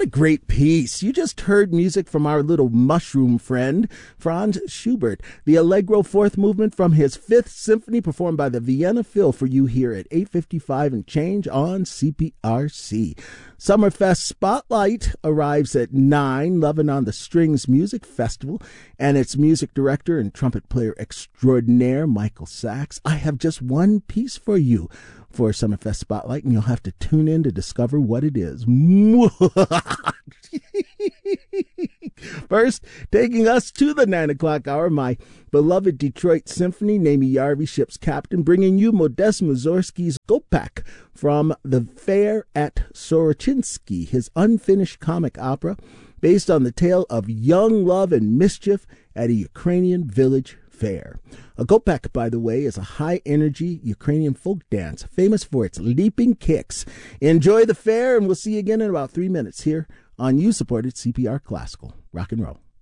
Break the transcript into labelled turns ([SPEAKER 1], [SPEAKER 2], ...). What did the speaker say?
[SPEAKER 1] a great piece. You just heard music from our little mushroom friend, Franz Schubert. The Allegro fourth movement from his Fifth Symphony, performed by the Vienna Phil for you here at 8:55 and change on CPRC. Summerfest Spotlight arrives at 9, Lovin' on the Strings Music Festival, and its music director and trumpet player extraordinaire, Michael Sachs. I have just one piece for you for Summerfest Spotlight, and you'll have to tune in to discover what it is. First, taking us to the 9 o'clock hour, my beloved Detroit Symphony, Nami Yarvi, ship's captain, bringing you Modest Mussorgsky's Gopak from the fair at Sorochinsky, his unfinished comic opera based on the tale of young love and mischief at a Ukrainian village fair. A Gopak, by the way, is a high-energy Ukrainian folk dance famous for its leaping kicks. Enjoy the fair, and we'll see you again in about 3 minutes here on you-supported CPR Classical. Rock and roll.